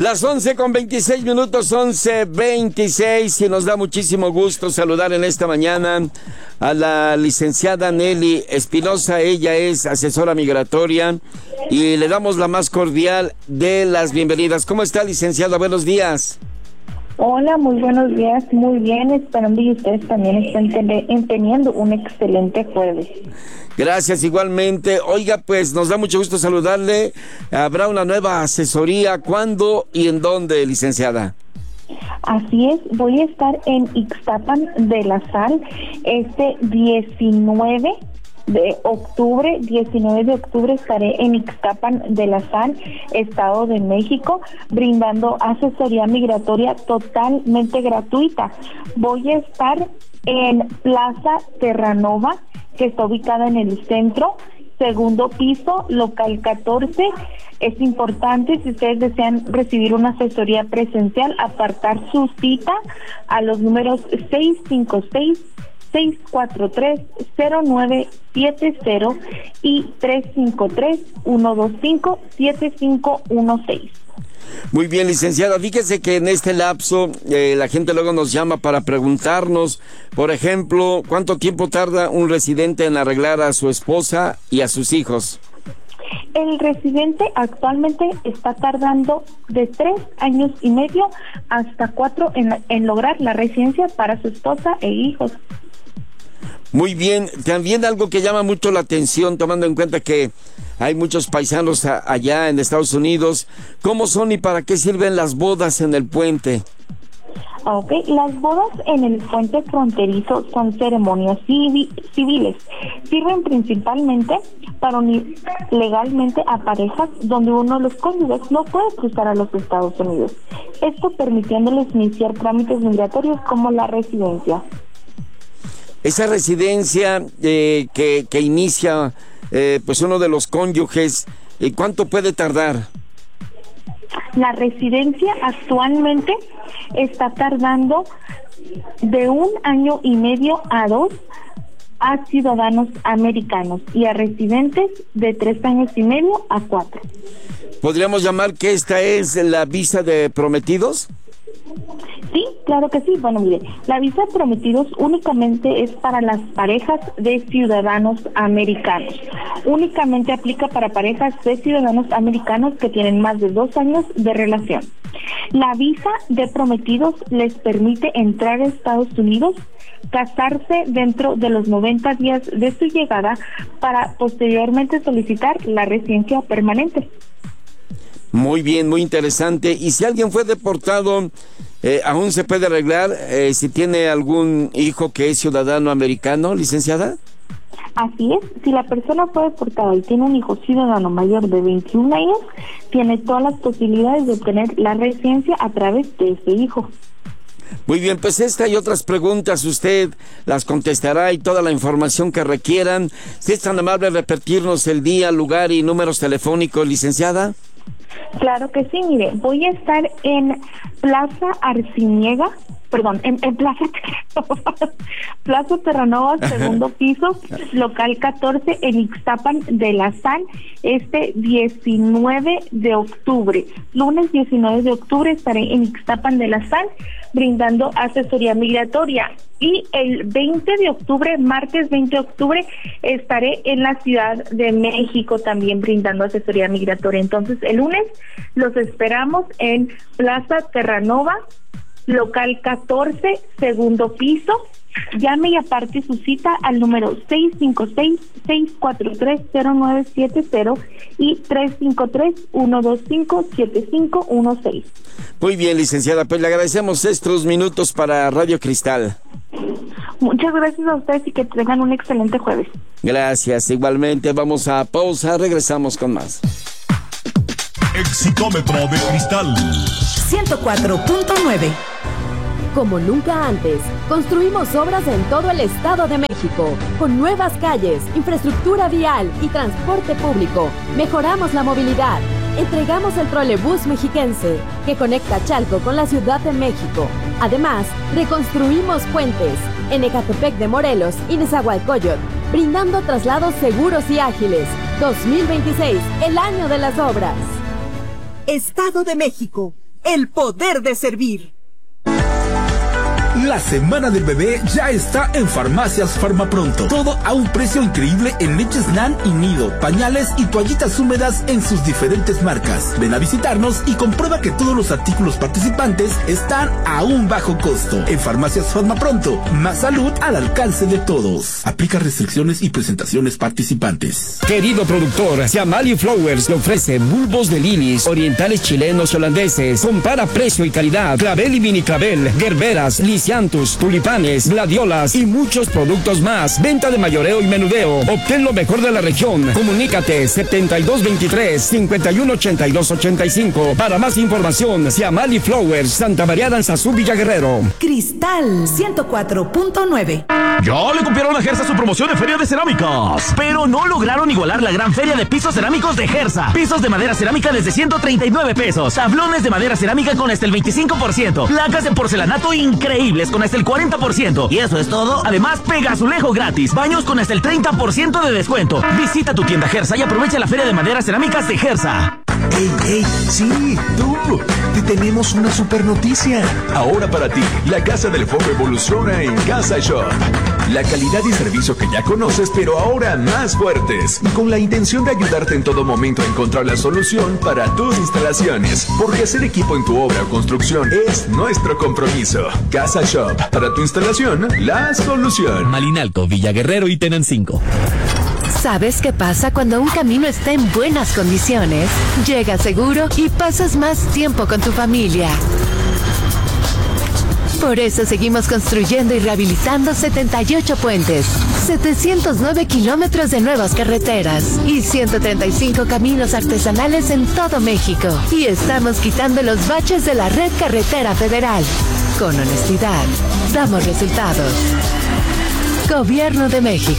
Las 11:26, 11:26, y nos da muchísimo gusto saludar en esta mañana a la licenciada Nelly Espinosa. Ella es asesora migratoria y le damos la más cordial de las bienvenidas. ¿Cómo está, licenciada? Buenos días. Hola, muy buenos días, muy bien, esperando que ustedes también estén teniendo un excelente jueves. Gracias, igualmente. Oiga, pues nos da mucho gusto saludarle. ¿Habrá una nueva asesoría? ¿Cuándo y en dónde, licenciada? Así es, voy a estar en Ixtapan de la Sal este 19 de octubre estaré en Ixtapan de la Sal, Estado de México, brindando asesoría migratoria totalmente gratuita. Voy a estar en Plaza Terranova, que está ubicada en el centro, segundo piso, local 14. Es importante, si ustedes desean recibir una asesoría presencial, apartar su cita a los números 656-643-0970 y 353-125-7516. Muy bien, licenciada. Fíjese que en este lapso la gente luego nos llama para preguntarnos, por ejemplo, ¿cuánto tiempo tarda un residente en arreglar a su esposa y a sus hijos? El residente actualmente está tardando de 3 años y medio hasta 4 en lograr la residencia para su esposa e hijos. Muy bien. También algo que llama mucho la atención, tomando en cuenta que hay muchos paisanos allá en Estados Unidos. ¿Cómo son y para qué sirven las bodas en el puente? Ok, las bodas en el puente fronterizo son ceremonias civiles. Sirven principalmente para unir legalmente a parejas donde uno de los cónyuges no puede cruzar a los Estados Unidos. Esto permitiéndoles iniciar trámites migratorios como la residencia. Esa residencia que inicia pues uno de los cónyuges, ¿cuánto puede tardar? La residencia actualmente está tardando de 1 año y medio a 2 a ciudadanos americanos y a residentes de 3 años y medio a 4. ¿Podríamos llamar que esta es la visa de prometidos? Sí, claro que sí. Bueno, mire, la visa de prometidos únicamente es para las parejas de ciudadanos americanos. Únicamente aplica para parejas de ciudadanos americanos que tienen más de 2 años de relación. La visa de prometidos les permite entrar a Estados Unidos, casarse dentro de los 90 días de su llegada para posteriormente solicitar la residencia permanente. Muy bien, muy interesante. Y si alguien fue deportado, ¿aún se puede arreglar si tiene algún hijo que es ciudadano americano, licenciada? Así es, si la persona fue deportada y tiene un hijo ciudadano mayor de 21 años, tiene todas las posibilidades de obtener la residencia a través de ese hijo. Muy bien, pues esta y otras preguntas usted las contestará y toda la información que requieran. Si es tan amable repetirnos el día, lugar y números telefónicos, licenciada. Claro que sí, mire, voy a estar en Plaza Arciniega, en Plaza Terranova, segundo piso, local 14, en Ixtapan de la Sal, este 19 de octubre. Lunes 19 de octubre estaré en Ixtapan de la Sal, brindando asesoría migratoria. Y el 20 de octubre, martes 20 de octubre, estaré en la Ciudad de México también brindando asesoría migratoria. Entonces, el lunes los esperamos en Plaza Terranova, local 14, segundo piso. Llame y aparte su cita al número 656-643-0970 y 353-125-7516. Muy bien, licenciada, pues le agradecemos estos minutos para Radio Cristal. Muchas gracias a ustedes y que tengan un excelente jueves. Gracias, igualmente. Vamos a pausa, regresamos con más. Exitómetro de Cristal 104.9. Como nunca antes, construimos obras en todo el Estado de México, con nuevas calles, infraestructura vial y transporte público. Mejoramos la movilidad. Entregamos el trolebús mexiquense, que conecta Chalco con la Ciudad de México. Además, reconstruimos puentes en Ecatepec de Morelos y Nezahualcóyotl, brindando traslados seguros y ágiles. 2026, el año de las obras. Estado de México. el poder de servir. La semana del bebé ya está en Farmacias Farmapronto. Todo a un precio increíble en leches NAN y Nido, pañales y toallitas húmedas en sus diferentes marcas. Ven a visitarnos y comprueba que todos los artículos participantes están a un bajo costo. En Farmacias Farmapronto, más salud al alcance de todos. Aplica restricciones y presentaciones participantes. Querido productor, Siamali Flowers le ofrece bulbos de lilies, orientales chilenos y holandeses. Compara precio y calidad. Clavel y mini clavel, gerberas, lisiantus, tulipanes, gladiolas y muchos productos más. Venta de mayoreo y menudeo. Obtén lo mejor de la región. Comunícate 7223-518285. Para más información, Siamali Flowers, Santa María Danzazú, Villa Guerrero. Cristal 104.9. Ya le copiaron a Gersa su promoción de Feria de Cerámicas, pero no lograron igualar la gran feria de pisos cerámicos de Gersa. Pisos de madera cerámica desde 139 pesos. Tablones de madera cerámica con hasta el 25%. Placas de porcelanato increíbles con hasta el 40%. Y eso es todo. Además, pega azulejo gratis. Baños con hasta el 30% de descuento. Visita tu tienda Gersa y aprovecha la Feria de Maderas Cerámicas de Gersa. ¡Ey! Sí, tú. Te tenemos una super noticia. Ahora para ti, la Casa del Foco evoluciona en Casa Shop. La calidad y servicio que ya conoces, pero ahora más fuertes. Con la intención de ayudarte en todo momento a encontrar la solución para tus instalaciones. Porque hacer equipo en tu obra o construcción es nuestro compromiso. Casa Shop. Para tu instalación, la solución. Malinalco, Villa Guerrero y Tenancingo. ¿Sabes qué pasa cuando un camino está en buenas condiciones? Llegas seguro y pasas más tiempo con tu familia. Por eso seguimos construyendo y rehabilitando 78 puentes, 709 kilómetros de nuevas carreteras y 135 caminos artesanales en todo México. Y estamos quitando los baches de la red carretera federal. Con honestidad, damos resultados. Gobierno de México.